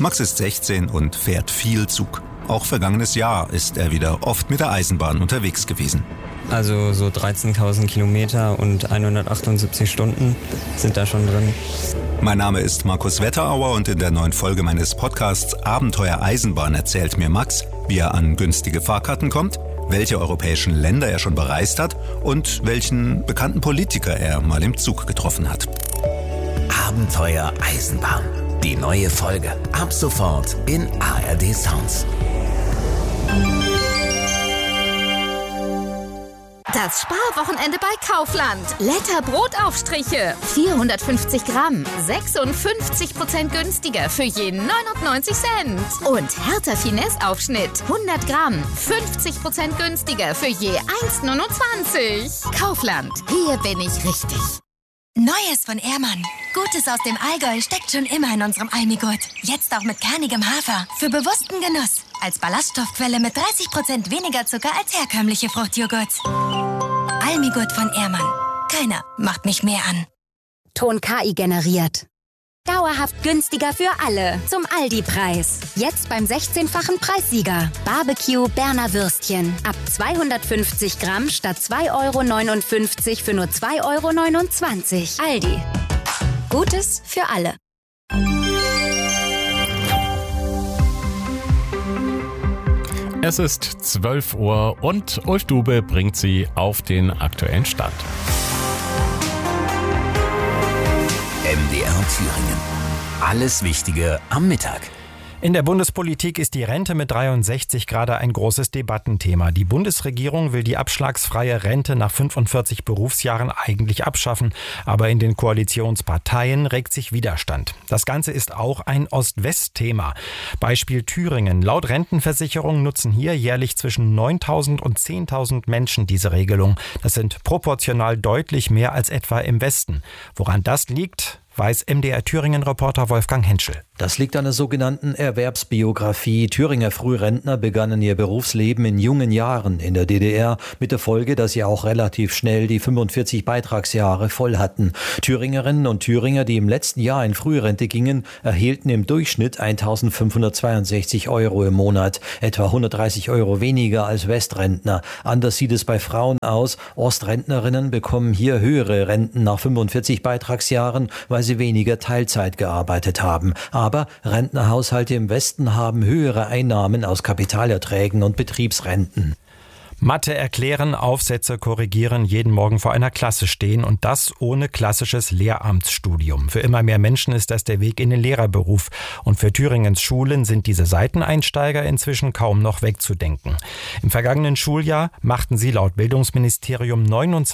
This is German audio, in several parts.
Max ist 16 und fährt viel Zug. Auch vergangenes Jahr ist er wieder oft mit der Eisenbahn unterwegs gewesen. Also so 13.000 Kilometer und 178 Stunden sind da schon drin. Mein Name ist Markus Wetterauer und in der neuen Folge meines Podcasts Abenteuer Eisenbahn erzählt mir Max, wie er an günstige Fahrkarten kommt, welche europäischen Länder er schon bereist hat und welchen bekannten Politiker er mal im Zug getroffen hat. Abenteuer Eisenbahn. Die neue Folge ab sofort in ARD Sounds. Das Sparwochenende bei Kaufland. Letter Brotaufstriche. 450 Gramm. 56% günstiger für je 99 Cent. Und Hertha Finesse Aufschnitt. 100 Gramm. 50% günstiger für je 1,29. Kaufland. Hier bin ich richtig. Neues von Ehrmann. Gutes aus dem Allgäu steckt schon immer in unserem Almigurt. Jetzt auch mit kernigem Hafer. Für bewussten Genuss. Als Ballaststoffquelle mit 30% weniger Zucker als herkömmliche Fruchtjoghurts. Almigurt von Ehrmann. Keiner macht mich mehr an. Ton KI generiert. Dauerhaft günstiger für alle. Zum Aldi-Preis. Jetzt beim 16-fachen Preissieger. Barbecue Berner Würstchen. Ab 250 Gramm statt 2,59 € für nur 2,29 €. Aldi. Gutes für alle. Es ist 12 Uhr und Ulf Dube bringt Sie auf den aktuellen Stand. MDR Thüringen. Alles Wichtige am Mittag. In der Bundespolitik ist die Rente mit 63 gerade ein großes Debattenthema. Die Bundesregierung will die abschlagsfreie Rente nach 45 Berufsjahren eigentlich abschaffen, aber in den Koalitionsparteien regt sich Widerstand. Das Ganze ist auch ein Ost-West-Thema. Beispiel Thüringen. Laut Rentenversicherung nutzen hier jährlich zwischen 9.000 und 10.000 Menschen diese Regelung. Das sind proportional deutlich mehr als etwa im Westen. Woran das liegt, weiß MDR Thüringen-Reporter Wolfgang Henschel. Das liegt an der sogenannten Erwerbsbiografie. Thüringer Frührentner begannen ihr Berufsleben in jungen Jahren in der DDR, mit der Folge, dass sie auch relativ schnell die 45 Beitragsjahre voll hatten. Thüringerinnen und Thüringer, die im letzten Jahr in Frührente gingen, erhielten im Durchschnitt 1.562 € im Monat, etwa 130 € weniger als Westrentner. Anders sieht es bei Frauen aus. Ostrentnerinnen bekommen hier höhere Renten nach 45 Beitragsjahren, weil sie weniger Teilzeit gearbeitet haben. Aber Rentnerhaushalte im Westen haben höhere Einnahmen aus Kapitalerträgen und Betriebsrenten. Mathe erklären, Aufsätze korrigieren, jeden Morgen vor einer Klasse stehen und das ohne klassisches Lehramtsstudium. Für immer mehr Menschen ist das der Weg in den Lehrerberuf. Und für Thüringens Schulen sind diese Seiteneinsteiger inzwischen kaum noch wegzudenken. Im vergangenen Schuljahr machten sie laut Bildungsministerium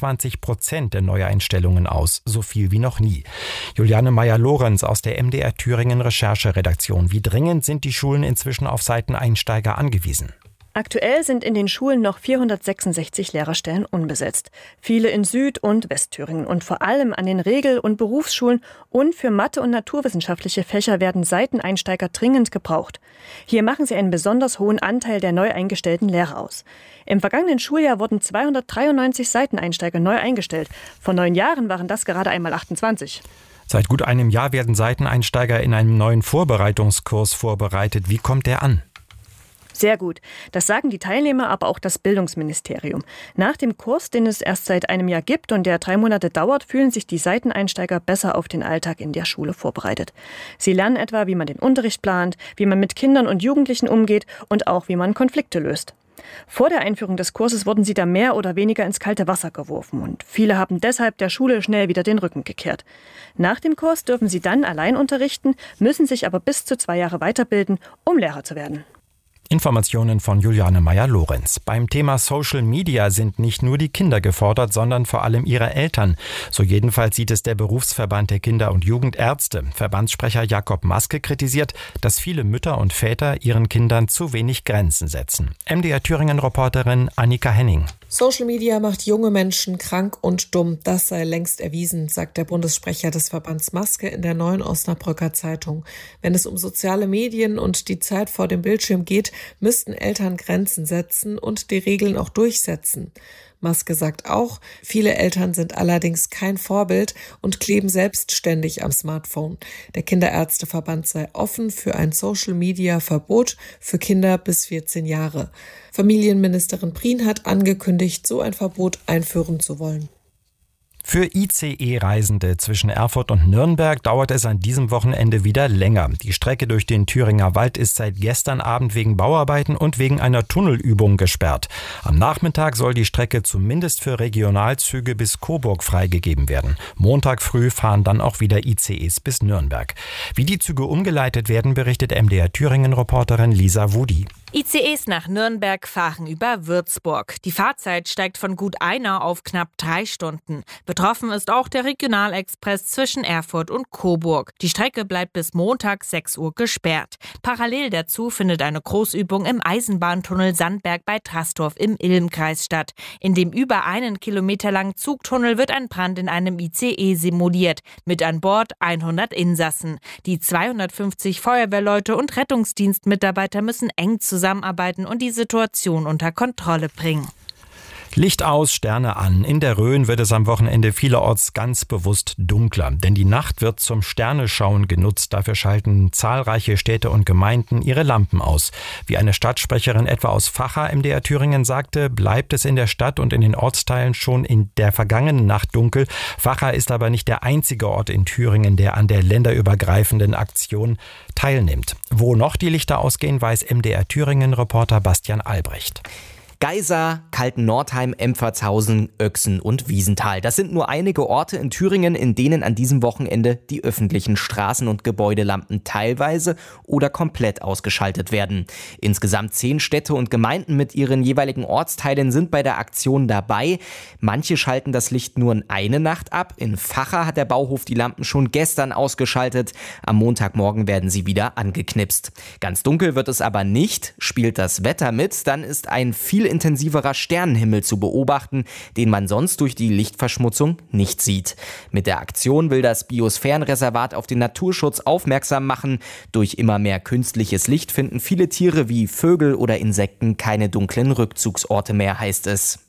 29% der Neueinstellungen aus. So viel wie noch nie. Juliane Meyer-Lorenz aus der MDR Thüringen Rechercheredaktion. Wie dringend sind die Schulen inzwischen auf Seiteneinsteiger angewiesen? Aktuell sind in den Schulen noch 466 Lehrerstellen unbesetzt. Viele in Süd- und Westthüringen und vor allem an den Regel- und Berufsschulen und für Mathe- und naturwissenschaftliche Fächer werden Seiteneinsteiger dringend gebraucht. Hier machen sie einen besonders hohen Anteil der neu eingestellten Lehrer aus. Im vergangenen Schuljahr wurden 293 Seiteneinsteiger neu eingestellt. Vor 9 Jahren waren das gerade einmal 28. Seit gut einem Jahr werden Seiteneinsteiger in einem neuen Vorbereitungskurs vorbereitet. Wie kommt der an? Sehr gut. Das sagen die Teilnehmer, aber auch das Bildungsministerium. Nach dem Kurs, den es erst seit einem Jahr gibt und der 3 Monate dauert, fühlen sich die Seiteneinsteiger besser auf den Alltag in der Schule vorbereitet. Sie lernen etwa, wie man den Unterricht plant, wie man mit Kindern und Jugendlichen umgeht und auch, wie man Konflikte löst. Vor der Einführung des Kurses wurden sie da mehr oder weniger ins kalte Wasser geworfen und viele haben deshalb der Schule schnell wieder den Rücken gekehrt. Nach dem Kurs dürfen sie dann allein unterrichten, müssen sich aber bis zu 2 Jahre weiterbilden, um Lehrer zu werden. Informationen von Juliane Meyer-Lorenz. Beim Thema Social Media sind nicht nur die Kinder gefordert, sondern vor allem ihre Eltern. So jedenfalls sieht es der Berufsverband der Kinder- und Jugendärzte. Verbandssprecher Jakob Maske kritisiert, dass viele Mütter und Väter ihren Kindern zu wenig Grenzen setzen. MDR Thüringen-Reporterin Annika Henning. Social Media macht junge Menschen krank und dumm. Das sei längst erwiesen, sagt der Bundessprecher des Verbands Maske in der Neuen Osnabrücker Zeitung. Wenn es um soziale Medien und die Zeit vor dem Bildschirm geht, müssten Eltern Grenzen setzen und die Regeln auch durchsetzen. Maske sagt auch, viele Eltern sind allerdings kein Vorbild und kleben selbstständig am Smartphone. Der Kinderärzteverband sei offen für ein Social-Media-Verbot für Kinder bis 14 Jahre. Familienministerin Prien hat angekündigt, so ein Verbot einführen zu wollen. Für ICE-Reisende zwischen Erfurt und Nürnberg dauert es an diesem Wochenende wieder länger. Die Strecke durch den Thüringer Wald ist seit gestern Abend wegen Bauarbeiten und wegen einer Tunnelübung gesperrt. Am Nachmittag soll die Strecke zumindest für Regionalzüge bis Coburg freigegeben werden. Montag früh fahren dann auch wieder ICEs bis Nürnberg. Wie die Züge umgeleitet werden, berichtet MDR-Thüringen-Reporterin Lisa Wudi. ICEs nach Nürnberg fahren über Würzburg. Die Fahrzeit steigt von gut 1 auf knapp 3 Stunden. Betroffen ist auch der Regionalexpress zwischen Erfurt und Coburg. Die Strecke bleibt bis Montag 6 Uhr gesperrt. Parallel dazu findet eine Großübung im Eisenbahntunnel Sandberg bei Trastorf im Ilm-Kreis statt. In dem über 1 Kilometer langen Zugtunnel wird ein Brand in einem ICE simuliert. Mit an Bord 100 Insassen. Die 250 Feuerwehrleute und Rettungsdienstmitarbeiter müssen eng zusammenarbeiten und die Situation unter Kontrolle bringen. Licht aus, Sterne an. In der Rhön wird es am Wochenende vielerorts ganz bewusst dunkler. Denn die Nacht wird zum Sterneschauen genutzt. Dafür schalten zahlreiche Städte und Gemeinden ihre Lampen aus. Wie eine Stadtsprecherin etwa aus Vacha MDR Thüringen sagte, bleibt es in der Stadt und in den Ortsteilen schon in der vergangenen Nacht dunkel. Vacha ist aber nicht der einzige Ort in Thüringen, der an der länderübergreifenden Aktion teilnimmt. Wo noch die Lichter ausgehen, weiß MDR Thüringen-Reporter Bastian Albrecht. Geisa, Kalten-Nordheim, Empfertshausen, Oechsen und Wiesenthal. Das sind nur einige Orte in Thüringen, in denen an diesem Wochenende die öffentlichen Straßen- und Gebäudelampen teilweise oder komplett ausgeschaltet werden. Insgesamt 10 Städte und Gemeinden mit ihren jeweiligen Ortsteilen sind bei der Aktion dabei. Manche schalten das Licht nur in eine Nacht ab. In Vacha hat der Bauhof die Lampen schon gestern ausgeschaltet. Am Montagmorgen werden sie wieder angeknipst. Ganz dunkel wird es aber nicht. Spielt das Wetter mit, dann ist ein viel intensiverer Sternenhimmel zu beobachten, den man sonst durch die Lichtverschmutzung nicht sieht. Mit der Aktion will das Biosphärenreservat auf den Naturschutz aufmerksam machen. Durch immer mehr künstliches Licht finden viele Tiere wie Vögel oder Insekten keine dunklen Rückzugsorte mehr, heißt es.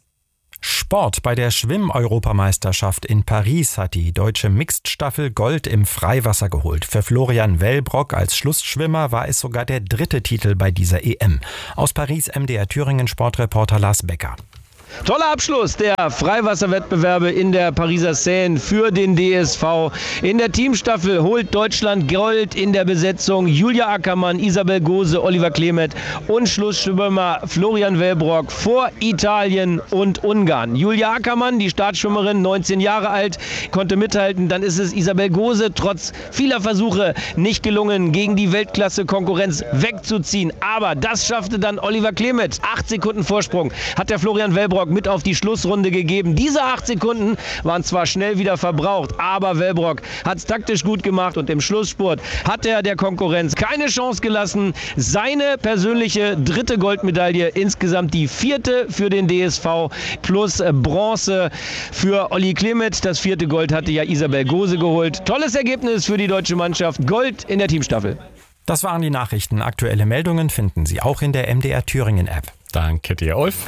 Sport. Bei der Schwimm-Europameisterschaft in Paris hat die deutsche Mixed-Staffel Gold im Freiwasser geholt. Für Florian Wellbrock als Schlussschwimmer war es sogar der 3. Titel bei dieser EM. Aus Paris MDR Thüringen Sportreporter Lars Becker. Toller Abschluss der Freiwasserwettbewerbe in der Pariser Seine für den DSV. In der Teamstaffel holt Deutschland Gold in der Besetzung. Julia Ackermann, Isabel Gose, Oliver Klemet und Schlussschwimmer Florian Wellbrock vor Italien und Ungarn. Julia Ackermann, die Startschwimmerin, 19 Jahre alt, konnte mithalten. Dann ist es Isabel Gose, trotz vieler Versuche nicht gelungen, gegen die Weltklasse-Konkurrenz wegzuziehen. Aber das schaffte dann Oliver Klemet. 8 Sekunden Vorsprung hat der Florian Wellbrock mit auf die Schlussrunde gegeben. Diese 8 Sekunden waren zwar schnell wieder verbraucht, aber Wellbrock hat es taktisch gut gemacht und im Schlussspurt hat er der Konkurrenz keine Chance gelassen. Seine persönliche 3. Goldmedaille, insgesamt die 4. für den DSV plus Bronze für Olli Klemet. Das 4. Gold hatte ja Isabel Gose geholt. Tolles Ergebnis für die deutsche Mannschaft. Gold in der Teamstaffel. Das waren die Nachrichten. Aktuelle Meldungen finden Sie auch in der MDR Thüringen App. Danke dir, Ulf.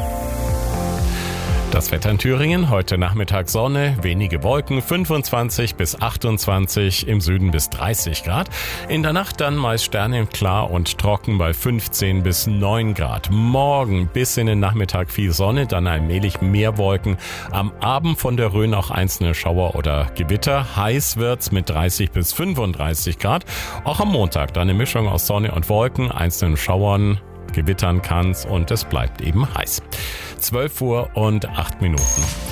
Das Wetter in Thüringen, heute Nachmittag Sonne, wenige Wolken, 25 bis 28, im Süden bis 30 Grad. In der Nacht dann meist sternenklar und trocken bei 15 bis 9 Grad. Morgen bis in den Nachmittag viel Sonne, dann allmählich mehr Wolken. Am Abend von der Rhön auch einzelne Schauer oder Gewitter. Heiß wird's mit 30 bis 35 Grad. Auch am Montag dann eine Mischung aus Sonne und Wolken, einzelnen Schauern. Gewittern kann's und es bleibt eben heiß. 12 Uhr und 8 Minuten.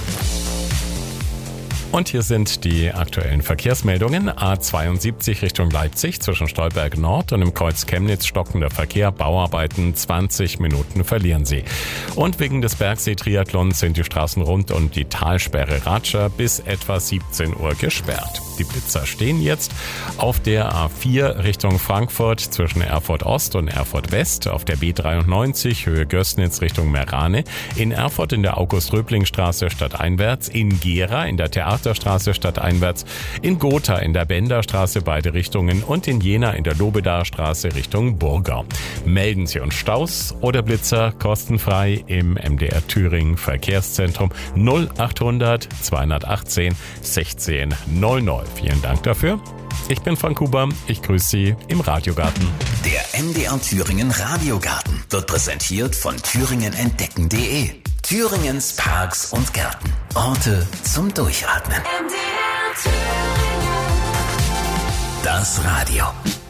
Und hier sind die aktuellen Verkehrsmeldungen. A72 Richtung Leipzig zwischen Stolberg Nord und im Kreuz Chemnitz stockender Verkehr. Bauarbeiten, 20 Minuten verlieren Sie. Und wegen des Bergsee-Triathlons sind die Straßen rund um die Talsperre Ratscher bis etwa 17 Uhr gesperrt. Die Blitzer stehen jetzt auf der A4 Richtung Frankfurt zwischen Erfurt Ost und Erfurt West, auf der B93 Höhe Gößnitz Richtung Merane, in Erfurt in der August-Röbling-Straße stadteinwärts, in Gera in der Theater Theaterstraße stadteinwärts, in Gotha in der Benderstraße beide Richtungen und in Jena in der Lobedaer Straße Richtung Burgau. Melden Sie uns Staus oder Blitzer kostenfrei im MDR Thüringen Verkehrszentrum 0800 218 16 00. Vielen Dank dafür. Ich bin Frank Huber, ich grüße Sie im Radiogarten. Der MDR Thüringen Radiogarten wird präsentiert von thüringenentdecken.de. Thüringens Parks und Gärten. Orte zum Durchatmen. MDR Thüringen. Das Radio.